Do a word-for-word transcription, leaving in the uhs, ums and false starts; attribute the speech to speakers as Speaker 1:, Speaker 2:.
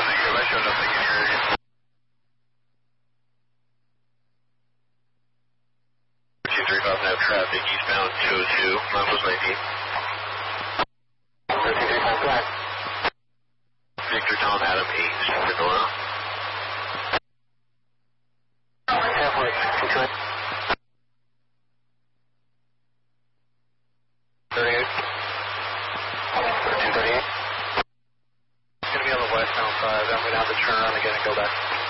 Speaker 1: negative. I showed nothing in your area. two three five now traffic eastbound two oh two, Miles nineteen. two three five, go ahead. Victor Tom Adam eight, Nicola. Halfway, two two eight. thirty-eight. two thirty-eight. It's going to be on the westbound side. I'm going to have to turn around again and go back.